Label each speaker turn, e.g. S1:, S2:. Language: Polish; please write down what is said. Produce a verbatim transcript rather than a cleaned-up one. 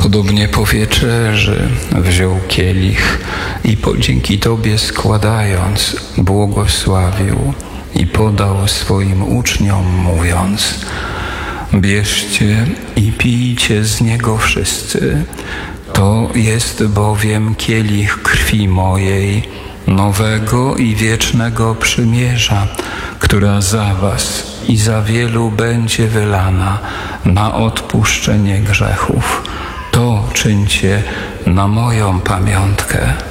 S1: Podobnie po wieczerzy wziął kielich i podzięki Tobie składając, błogosławił i podał swoim uczniom, mówiąc: bierzcie i pijcie z niego wszyscy. To jest bowiem kielich krwi mojej, nowego i wiecznego przymierza, która za was i za wielu będzie wylana na odpuszczenie grzechów. To czyńcie na moją pamiątkę.